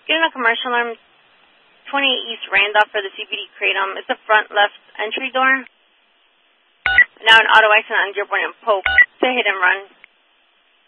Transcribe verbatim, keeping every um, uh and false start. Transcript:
Getting a commercial alarm, twenty-eight East Randolph for the C B D Kratom. It's the front left entry door. Now an auto accident on Dearborn and Pope. It's a hit and run.